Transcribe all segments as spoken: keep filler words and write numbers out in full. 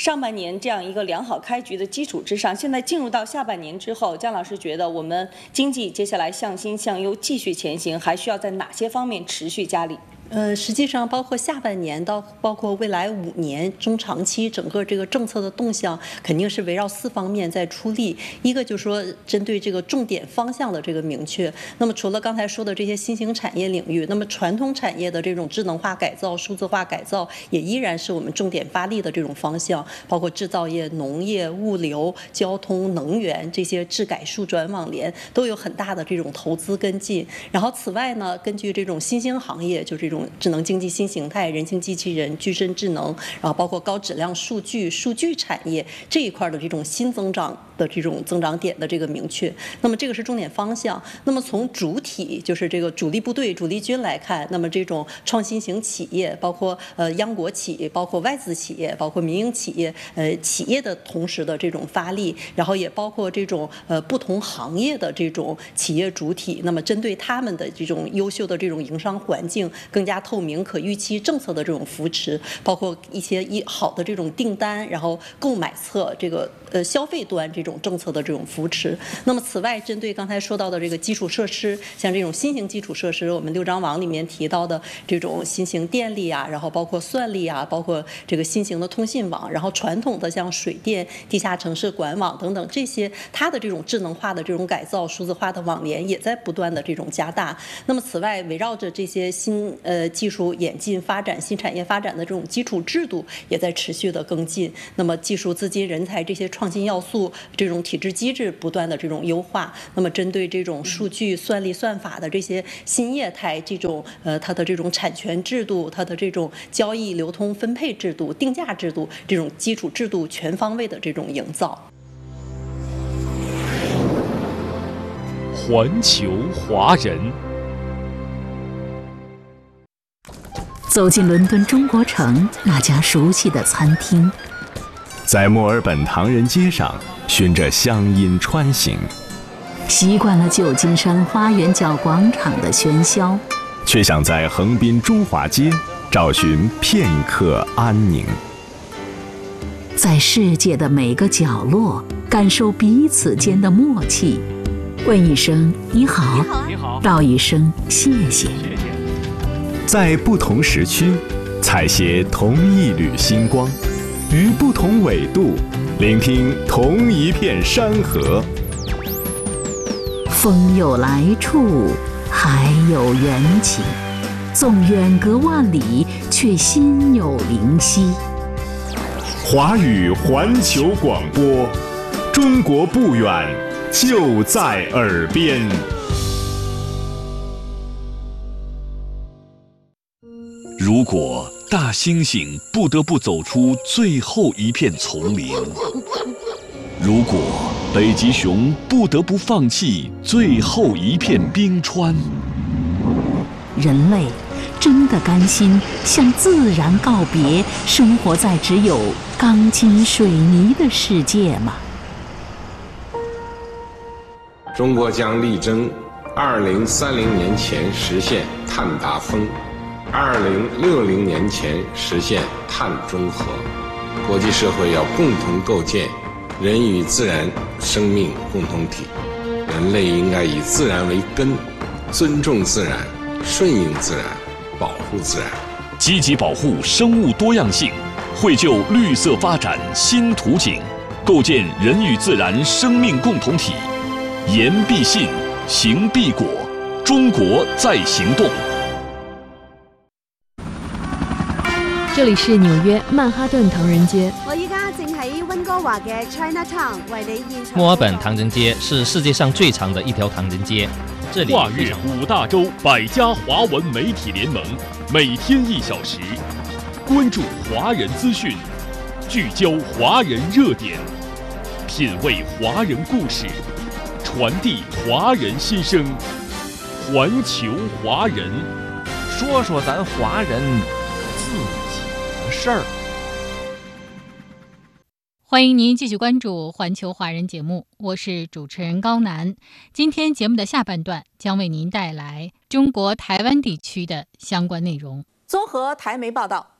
上半年这样一个良好开局的基础之上，现在进入到下半年之后，姜老师觉得我们经济接下来向新向优继续前行，还需要在哪些方面持续加力？ 呃，实际上包括下半年到包括未来五年中长期整个这个政策的动向，肯定是围绕四方面在出力。一个就是说针对这个重点方向的这个明确。那么除了刚才说的这些新兴产业领域，那么传统产业的这种智能化改造、数字化改造，也依然是我们重点发力的这种方向。包括制造业、农业、物流、交通、能源这些智改数转网联都有很大的这种投资跟进。然后此外呢，根据这种新兴行业，就这种智能经济新形态、人形机器人、具身智能，然后包括高质量数据、数据产业这一块的这种新增长的这种增长点的这个明确。那么这个是重点方向。那么从主体就是这个主力部队、主力军来看，那么这种创新型企业，包括呃央国企、包括外资企业、包括民营企业，呃企业的同时的这种发力，然后也包括这种呃不同行业的这种企业主体，那么针对他们的这种优秀的这种营商环境更加透明、可预期政策的这种扶持，包括一些一好的这种订单，然后购买侧这个呃消费端这种政策的这种扶持。那么此外，针对刚才说到的这个基础设施，像这种新型基础设施，我们六张网里面提到的这种新型电力啊，然后包括算力啊，包括这个新型的通信网，然后传统的像水电、地下城市管网等等这些，它的这种智能化的这种改造、数字化的网联也在不断的这种加大。那么此外，围绕着这些新呃技术演进发展、新产业发展的这种基础制度也在持续的跟进。那么技术、资金、人才这些创新要素，这种体制机制不断的这种优化。那么针对这种数据、算力、算法的这些新业态，这种呃它的这种产权制度、它的这种交易流通分配制度、定价制度这种基础制度全方位的这种营造。 环球华人。 走进伦敦中国城那家熟悉的餐厅， 在墨尔本唐人街上循着乡音穿行， 习惯了旧金山花园角广场的喧嚣， 却想在横滨中华街找寻片刻安宁。 在世界的每个角落感受彼此间的默契，问一声你好， 你好， 道一声谢谢。 在不同时区采撷同一缕星光，于不同纬度聆听同一片山河。 风有来处，海有缘起，纵远隔万里，却心有灵犀。 华语环球广播，中国不远，就在耳边。 如果大猩猩不得不走出最后一片丛林，如果北极熊不得不放弃最后一片冰川， 人类真的甘心向自然告别，生活在只有钢筋水泥的世界吗？ 中国将力争二零三零年前实现碳达峰，二零六零年前实现碳中和。国际社会要共同构建人与自然生命共同体，人类应该以自然为根，尊重自然，顺应自然，保护自然， 积极保护生物多样性，绘就绿色发展新图景，构建人与自然生命共同体。言必信，行必果，中国在行动。 这里是纽约曼哈顿唐人街。 我依家正喺温哥華嘅 Chinatown 為你現場。 墨爾本唐人街是世界上最長的一條唐人街，這裡跨越五大洲百家華文媒體聯盟，每天一小時，關注華人資訊，聚焦華人熱點，品味華人故事，傳遞華人心聲，環球華人， 說說咱華人自己的事兒。 歡迎您繼續關注環球華人節目，我是主持人高楠。今天節目的下半段將為您帶來中國台灣地區的相關內容。 綜合台媒報道，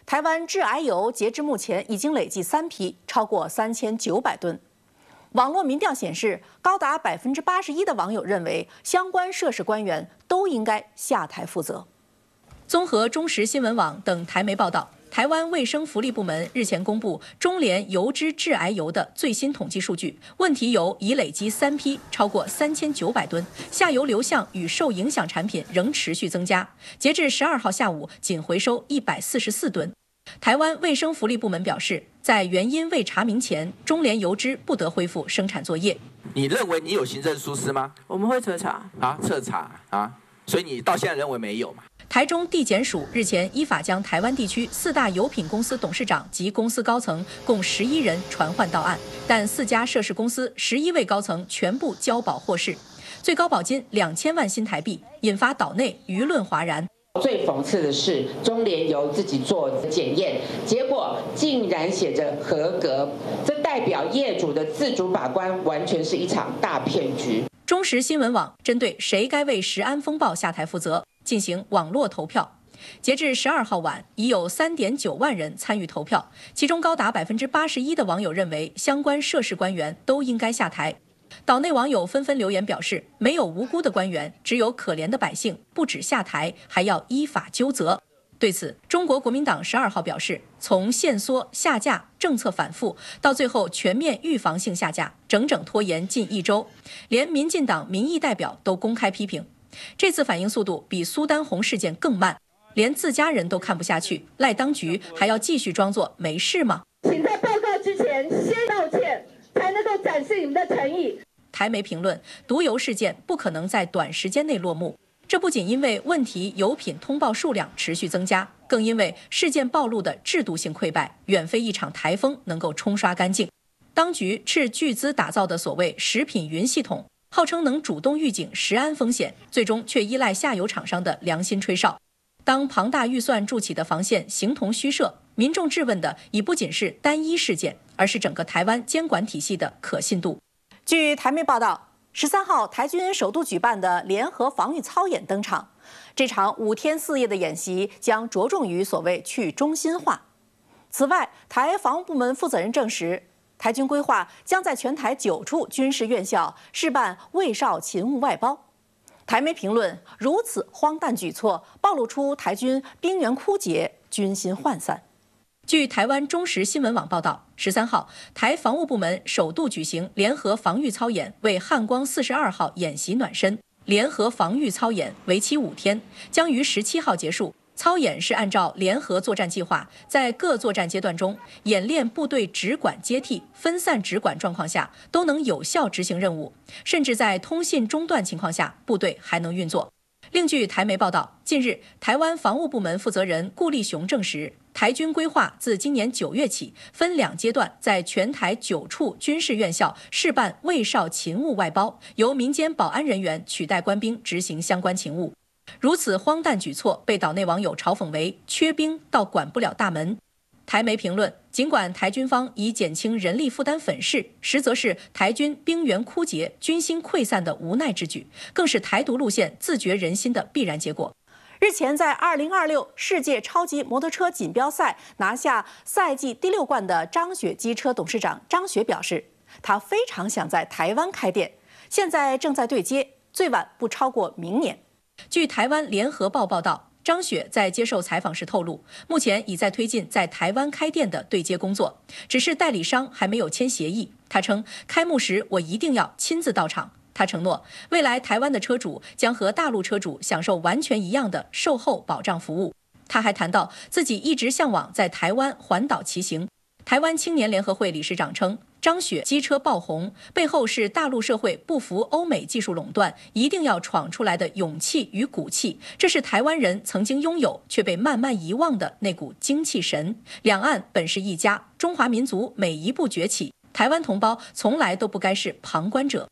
台湾致癌油截至目前已经累计三批，超过三千九百吨。网络民调显示，高达百分之八十一的网友认为相关涉事官员都应该下台负责。 综合中时新闻网等台媒报道，台湾卫生福利部门日前公布中联油脂致癌油的最新统计数据，问题油已累积三批，超过三千九百吨，下游流向与受影响产品仍持续增加。截至十二号下午，仅回收一百四十四吨。台湾卫生福利部门表示，在原因未查明前，中联油脂不得恢复生产作业。 你认为你有行政疏失吗？ 我们会彻查啊，彻查啊，所以你到现在认为没有嘛？ 台中地检署日前依法将台湾地区四大油品公司董事长及公司高层共十一人传唤到案，但四家涉事公司十一位高层全部交保获释，最高保金两千万新台币，引发岛内舆论哗然。 最讽刺的是，中联油自己做检验，结果竟然写着合格，这代表业主的自主把关完全是一场大骗局。 中时新闻网针对谁该为食安风暴下台负责进行网络投票，截至十二号晚，已有三点九万人参与投票，其中高达百分之八十一的网友认为相关涉事官员都应该下台。岛内网友纷纷留言表示，没有无辜的官员，只有可怜的百姓，不止下台，还要依法究责。对此，中国国民党十二号表示，从限缩、下架、政策反复到最后全面预防性下架，整整拖延近一周，连民进党民意代表都公开批评，这次反应速度比苏丹红事件更慢，连自家人都看不下去，赖当局还要继续装作没事吗？ 请在报告之前先道歉，才能够展示你们的诚意。 台媒评论，毒油事件不可能在短时间内落幕，这不仅因为问题油品通报数量持续增加，更因为事件暴露的制度性溃败远非一场台风能够冲刷干净。当局斥巨资打造的所谓食品云系统，号称能主动预警食安风险，最终却依赖下游厂商的良心吹哨。当庞大预算筑起的防线形同虚设，民众质问的已不仅是单一事件，而是整个台湾监管体系的可信度。 据台媒报道，十三号台军首度举办的联合防御操演登场。这场五天四夜的演习将着重于所谓去中心化。此外，台防务部门负责人证实，台军规划将在全台九处军事院校试办卫少勤务外包。台媒评论，如此荒诞举措，暴露出台军兵源枯竭、军心涣散。 据台湾中时新闻网报道，十三号，台防务部门首度举行联合防御操演，为汉光四十二号演习暖身。联合防御操演为期五天，将于十七号结束。操演是按照联合作战计划，在各作战阶段中演练部队直管接替、分散直管状况下都能有效执行任务，甚至在通信中断情况下，部队还能运作。另据台媒报道，近日台湾防务部门负责人顾立雄证实，台军规划自今年九月起，分两阶段在全台九处军事院校试办卫少勤务外包，由民间保安人员取代官兵执行相关勤务。如此荒诞举措被岛内网友嘲讽为缺兵到管不了大门。台媒评论，尽管台军方以减轻人力负担粉饰，实则是台军兵源枯竭、军心溃散的无奈之举，更是台独路线自绝人心的必然结果。 日前，在二零二六世界超级摩托车锦标赛拿下赛季第六冠的张雪机车董事长张雪表示，他非常想在台湾开店，现在正在对接，最晚不超过明年。 据台湾联合报报道，张雪在接受采访时透露，目前已在推进在台湾开店的对接工作，只是代理商还没有签协议。他称，开幕时我一定要亲自到场。他承诺，未来台湾的车主将和大陆车主享受完全一样的售后保障服务。他还谈到，自己一直向往在台湾环岛骑行。台湾青年联合会理事长称，张雪机车爆红背后是大陆社会不服欧美技术垄断，一定要闯出来的勇气与骨气，这是台湾人曾经拥有却被慢慢遗忘的那股精气神。两岸本是一家，中华民族每一步崛起，台湾同胞从来都不该是旁观者。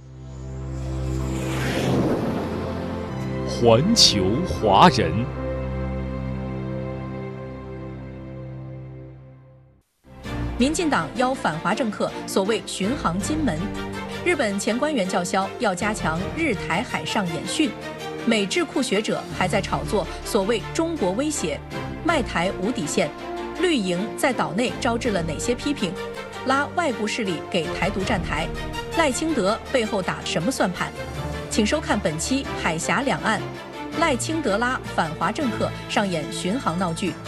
环球华人。 民进党邀反华政客所谓巡航金门，日本前官员叫嚣要加强日台海上演训，美智库学者还在炒作所谓中国威胁，卖台无底线。 绿营在岛内招致了哪些批评？拉外部势力给台独站台，赖清德背后打什么算盘？请收看本期《海峡两岸》，赖清德拉反华政客上演巡航闹剧。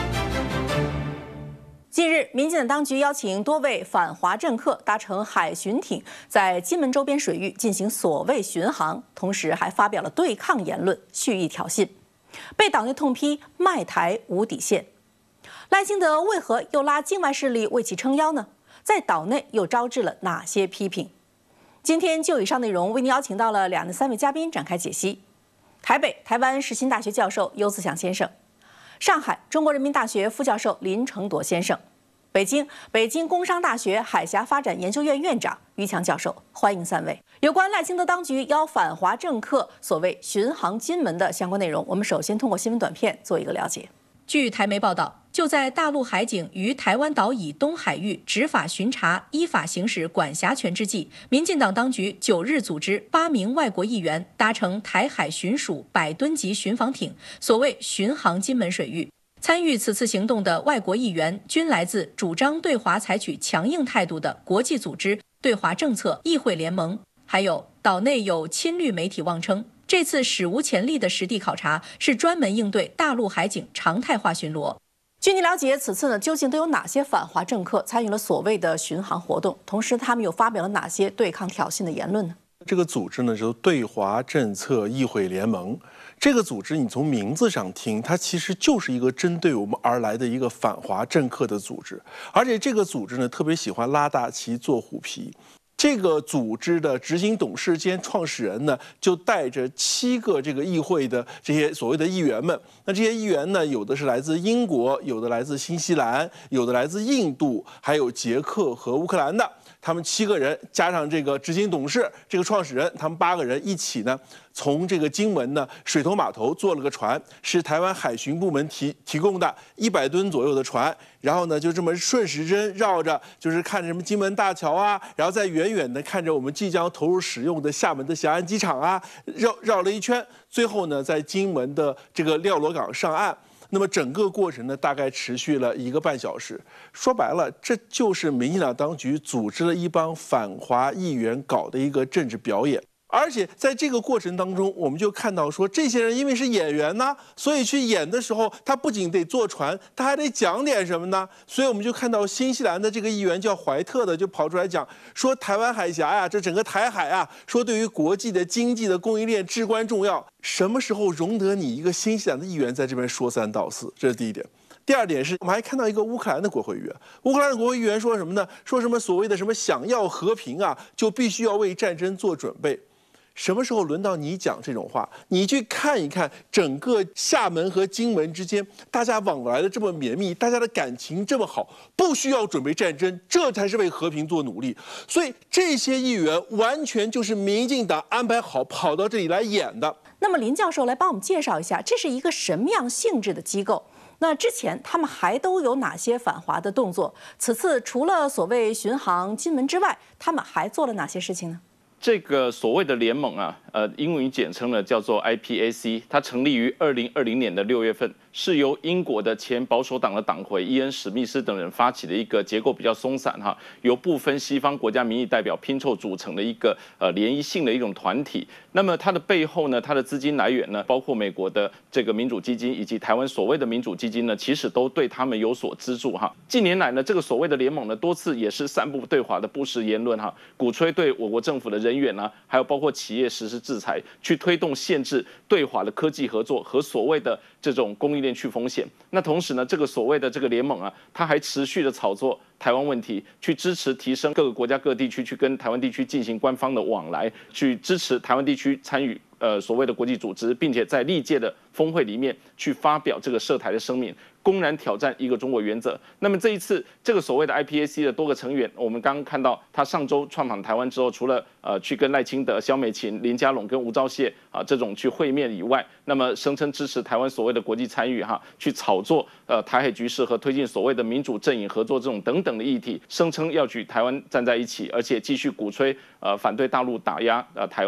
近日，民进党当局邀请多位反华政客搭乘海巡艇，在金门周边水域进行所谓巡航，同时还发表了对抗言论，蓄意挑衅，被岛内痛批卖台无底线。赖清德为何又拉境外势力为其撑腰呢？在岛内又招致了哪些批评？今天就以上内容为您邀请到了两岸三位嘉宾展开解析：台北台湾世新大学教授邱自强先生，上海中国人民大学副教授林承铎先生，北京北京工商大学海峡发展研究院院长于强教授。欢迎三位。有关赖清德当局邀反华政客所谓巡航金门的相关内容，我们首先通过新闻短片做一个了解。据台媒报道，就在大陆海警于台湾岛以东海域执法巡查、依法行使管辖权之际，民进党当局九日组织八名外国议员搭乘台海巡署百吨级巡防艇，所谓巡航金门水域。参与此次行动的外国议员均来自主张对华采取强硬态度的国际组织对华政策议会联盟，还有岛内有亲绿媒体妄称，这次史无前例的实地考察是专门应对大陆海警常态化巡逻。据您了解，此次呢究竟都有哪些反华政客参与了所谓的巡航活动？同时，他们又发表了哪些对抗挑衅的言论呢？ 这个组织呢，就是对华政策议会联盟。这个组织，你从名字上听，它其实就是一个针对我们而来的一个反华政客的组织。而且这个组织呢，特别喜欢拉大旗做虎皮。这个组织的执行董事兼创始人呢，就带着七个这个议会的这些所谓的议员们。那这些议员呢，有的是来自英国，有的来自新西兰，有的来自印度，还有捷克和乌克兰的。他们七个人加上这个执行董事、这个创始人，他们八个人一起呢，从这个金门呢水头码头坐了个船，是台湾海巡部门提提供的一百吨左右的船，然后呢就这么顺时针绕着，就是看着什么金门大桥啊，然后再远远的看着我们即将投入使用的厦门的翔安机场啊，绕绕了一圈，最后呢在金门的这个廖罗港上岸。那么整个过程呢，大概持续了一个半小时。说白了，这就是民进党当局组织了一帮反华议员搞的一个政治表演。而且在这个过程当中，我们就看到说，这些人因为是演员呢，所以去演的时候，他不仅得坐船，他还得讲点什么呢？所以我们就看到新西兰的这个议员叫怀特的，就跑出来讲说，台湾海峡呀，这整个台海啊，说对于国际的经济的供应链至关重要。什么时候容得你一个新西兰的议员在这边说三道四？这是第一点。第二点是我们还看到一个乌克兰的国会议员，乌克兰的国会议员说什么呢？说什么所谓的什么想要和平啊，就必须要为战争做准备。什么时候轮到你讲这种话？你去看一看整个厦门和金门之间，大家往来的这么绵密，大家的感情这么好，不需要准备战争，这才是为和平做努力。所以这些议员完全就是民进党安排好跑到这里来演的。 那么林教授来帮我们介绍一下，这是一个什么样性质的机构？那之前他们还都有哪些反华的动作？此次除了所谓巡航金门之外，他们还做了哪些事情呢？ 这个所谓的联盟啊，呃，英文简称呢叫做 I P A C， 它成立于二零二零年的六月份，是由英国的前保守党的党魁伊恩·史密斯等人发起的一个结构比较松散哈，由部分西方国家民意代表拼凑组成的一个呃联谊性的一种团体。那么它的背后呢，它的资金来源呢，包括美国的这个民主基金以及台湾所谓的民主基金呢，其实都对他们有所资助哈。近年来呢，这个所谓的联盟呢，多次也是散布对华的不实言论哈，鼓吹对我国政府的人员啊，还有包括企业实施制裁，去推动限制对华的科技合作和所谓的这种供应链去风险。那同时呢，这个所谓的这个联盟啊，它还持续的炒作台湾问题，去支持提升各个国家各地区去跟台湾地区进行官方的往来，去支持台湾地区参与呃所谓的国际组织，并且在历届的峰会里面去发表这个涉台的声明，公然挑战一个中国原则。那么这一次这个所谓的 I P A C 的多个成员，我们刚刚看到他上周创访台湾之后，除了呃去跟赖清德、萧美琴、林佳龙跟吴钊燮啊这种去会面以外，那么声称支持台湾所谓的国际参与哈，去炒作呃台海局势和推进所谓的民主阵营合作这种等等的议题，声称要举台湾站在一起，而且继续鼓吹呃反对大陆打压呃台湾。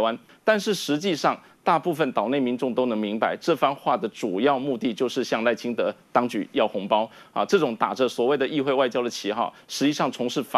但是实际上，大部分岛内民众都能明白，这番话的主要目的就是向赖清德当局要红包啊！这种打着所谓的议会外交的旗号，实际上从事反